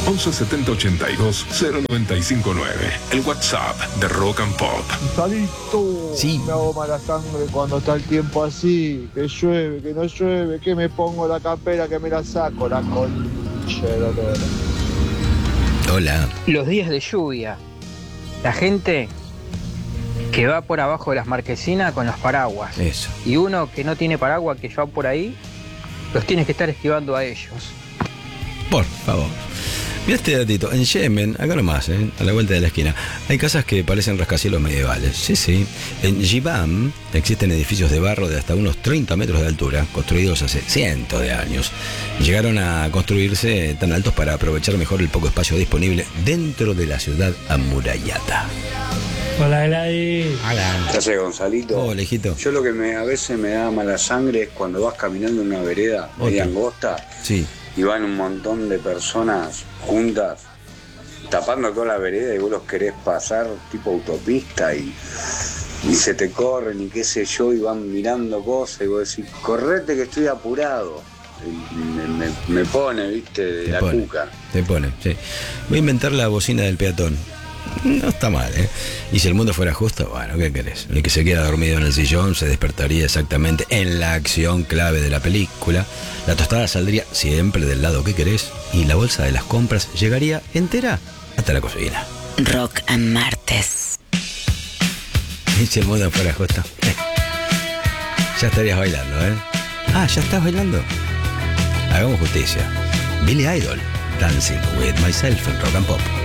11 70 82 0959. El WhatsApp de Rock and Pop. Salito, sí. Me hago mala sangre cuando está el tiempo así, que llueve, que no llueve, que me pongo la campera, que me la saco, la concha de la lora. Hola. Los días de lluvia, la gente que va por abajo de las marquesinas con los paraguas. Eso. Y uno que no tiene paraguas, que va por ahí, los tienes que estar esquivando a ellos. Por favor. Mira este datito. En Yemen, acá nomás, a la vuelta de la esquina, hay casas que parecen rascacielos medievales. Sí. En Jibam existen edificios de barro de hasta unos 30 metros de altura, construidos hace cientos de años. Llegaron a construirse tan altos para aprovechar mejor el poco espacio disponible dentro de la ciudad amurallada. Hola, Gladys. Hola. ¿Qué haces, Gonzalito? Hola, hijito. Yo lo que a veces me da mala sangre es cuando vas caminando en una vereda media angosta. Sí. Y van un montón de personas juntas tapando toda la vereda y vos los querés pasar tipo autopista y se te corren y qué sé yo y van mirando cosas y vos decís, correte que estoy apurado. Y me pone, viste, de la cuca. Te pone, sí. Voy a inventar la bocina del peatón. No está mal, ¿eh? Y si el mundo fuera justo, bueno, ¿qué querés? El que se queda dormido en el sillón se despertaría exactamente en la acción clave de la película. La tostada saldría siempre del lado que querés y la bolsa de las compras llegaría entera hasta la cocina. Rock and Martes. Y si el mundo fuera justo, ya estarías bailando, ¿eh? Ah, ¿ya estás bailando? Hagamos justicia. Billy Idol, Dancing with Myself en Rock and Pop.